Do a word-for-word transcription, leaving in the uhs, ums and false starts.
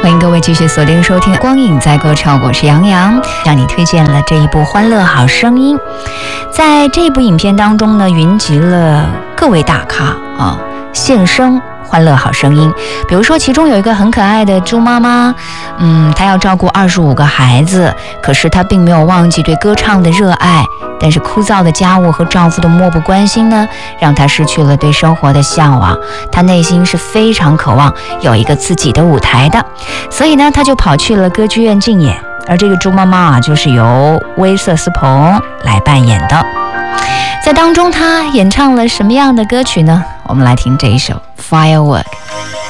欢迎各位继续锁定收听光影在歌唱，我是杨洋，向你推荐了这一部《欢乐好声音》。在这部影片当中呢，云集了各位大咖啊现身欢乐好声音。比如说其中有一个很可爱的猪妈妈，嗯，她要照顾二十五个孩子，可是她并没有忘记对歌唱的热爱，但是枯燥的家务和丈夫的漠不关心呢，让她失去了对生活的向往。她内心是非常渴望有一个自己的舞台的，所以呢，她就跑去了歌剧院竞演。而这个猪妈妈啊，就是由威瑟斯彭来扮演的。在当中，她演唱了什么样的歌曲呢？我们来听这一首《Firework》。